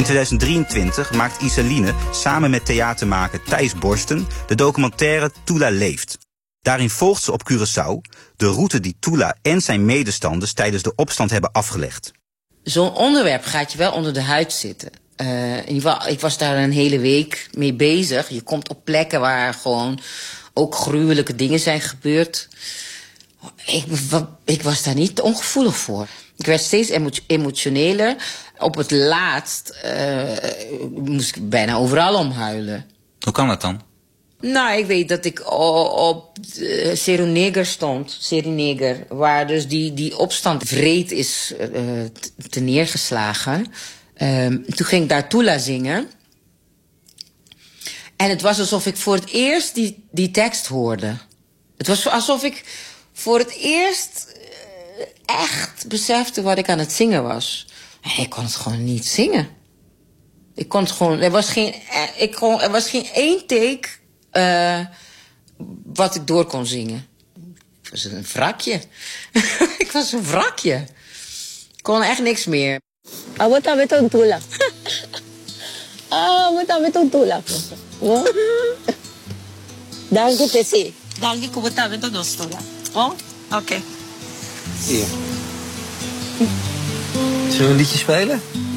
In 2023 maakt Isaline samen met theatermaker Thijs Borsten de documentaire Tula leeft. Daarin volgt ze op Curaçao de route die Tula en zijn medestanders tijdens de opstand hebben afgelegd. Zo'n onderwerp gaat je wel onder de huid zitten. In ieder geval, ik was daar een hele week mee bezig. Je komt op plekken waar gewoon ook gruwelijke dingen zijn gebeurd. Ik was daar niet ongevoelig voor. Ik werd steeds emotioneler. Op het laatst moest ik bijna overal om huilen. Hoe kan dat dan? Nou, ik weet dat ik op Cerro Negro stond. Cerro Negro, waar dus die opstand wreed is te neergeslagen. Toen ging ik daar Tula zingen. En het was alsof ik voor het eerst die tekst hoorde. Het was alsof ik voor het eerst echt besefte wat ik aan het zingen was. Ik kon het gewoon niet zingen. Ik kon het gewoon... Er was geen één take wat ik door kon zingen. Ik was een wrakje. Ik was een wrakje. Ik kon echt niks meer. Abot itong Tula. Abot itong Tula. Oh? Danke, Tessie. Danke, kubot itong Tula. Oh? Oké. Hier. Zullen we een liedje spelen?